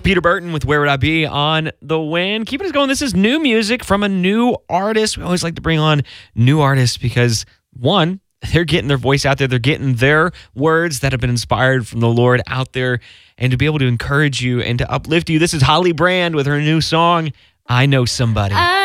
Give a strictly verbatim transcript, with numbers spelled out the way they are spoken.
Peter Burton with Where Would I Be on the Wind. Keeping us going. This is new music from a new artist. We always like to bring on new artists because, one, they're getting their voice out there. They're getting their words that have been inspired from the Lord out there, and to be able to encourage you and to uplift you. This is Holly Brand with her new song, I Know Somebody. I